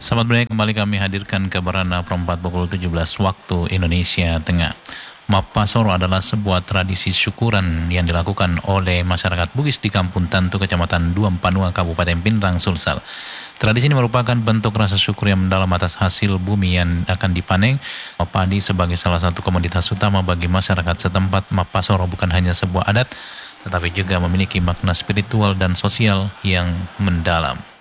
Selamat berani kembali kami hadirkan ke Barana perempat pukul 17 waktu Indonesia Tengah. Mapasoro adalah sebuah tradisi syukuran yang dilakukan oleh masyarakat Bugis di Kampung Tantu, Kecamatan Duampanua, Kabupaten Pindrang, Sulsel. Tradisi ini merupakan bentuk rasa syukur yang mendalam atas hasil bumi yang akan dipanen. Padi sebagai salah satu komoditas utama bagi masyarakat setempat, Mapasoro bukan hanya sebuah adat, tetapi juga memiliki makna spiritual dan sosial yang mendalam.